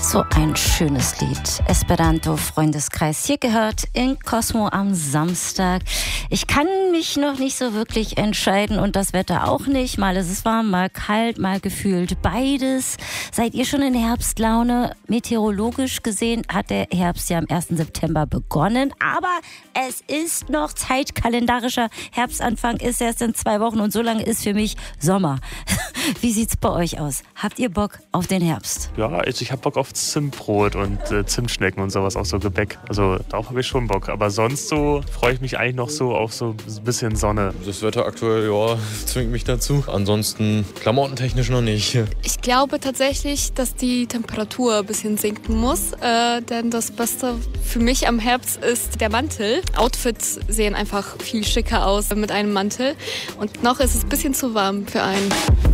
So ein schönes Lied. Esperanto Freundeskreis. Hier gehört in Cosmo am Samstag. Ich kann mich noch nicht so wirklich entscheiden und das Wetter auch nicht. Mal ist es warm, mal kalt, mal gefühlt beides. Seid ihr schon in Herbstlaune? Meteorologisch gesehen hat der Herbst ja am 1. September begonnen. Aber es ist noch Zeit. Kalendarischer Herbstanfang ist erst in 2 Wochen und so lange ist für mich Sommer. Wie sieht's bei euch aus? Habt ihr Bock auf den Herbst? Ja, ich hab Bock auf Zimtbrot und Zimtschnecken und sowas, auch so Gebäck. Also darauf habe ich schon Bock. Aber sonst so freue ich mich eigentlich noch so auf so ein bisschen Sonne. Das Wetter aktuell, ja, zwingt mich dazu. Ansonsten klamottentechnisch noch nicht. Ich glaube tatsächlich, dass die Temperatur ein bisschen sinken muss. Denn das Beste für mich am Herbst ist der Mantel. Outfits sehen einfach viel schicker aus mit einem Mantel. Und noch ist es ein bisschen zu warm für einen.